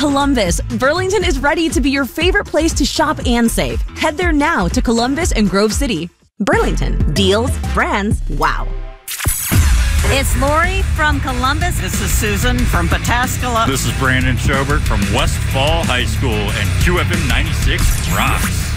Columbus, Burlington is ready to be your favorite place to shop and save. Head there now to Columbus and Grove City. Burlington, deals, brands, wow. It's Lori from Columbus. This is Susan from Pataskala. This is Brandon Schobert from Westfall High School, and QFM 96 rocks.